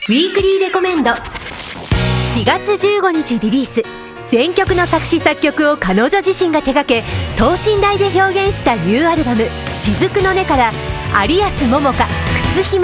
ウィークリーレコメンド。4月15日リリース、全曲の作詞作曲を彼女自身が手掛け、等身大で表現したニューアルバム「雫の音」から有安桃香「靴ひも」